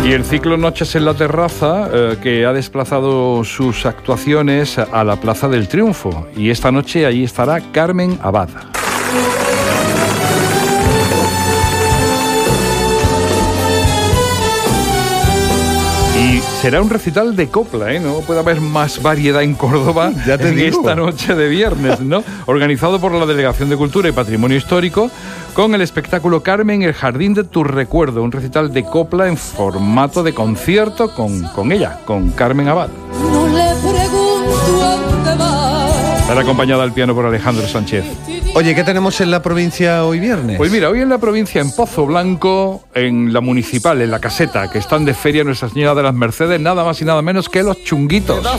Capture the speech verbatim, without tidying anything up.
Y el ciclo Noches en la Terraza, eh, que ha desplazado sus actuaciones a la Plaza del Triunfo. Y esta noche allí estará Carmen Abad. Y será un recital de copla, ¿eh? No puede haber más variedad en Córdoba ya te en digo. esta noche de viernes, ¿no? Organizado por la Delegación de Cultura y Patrimonio Histórico, con el espectáculo Carmen, el Jardín de tu Recuerdo, un recital de copla en formato de concierto con, con ella, con Carmen Abad. No le pregunto a dónde va. Estará acompañada al piano por Alejandro Sánchez. Oye, ¿qué tenemos en la provincia hoy viernes? Pues mira, hoy en la provincia, en Pozo Blanco, en la municipal, en la caseta, que están de feria Nuestra Señora de las Mercedes, nada más y nada menos que los Chunguitos.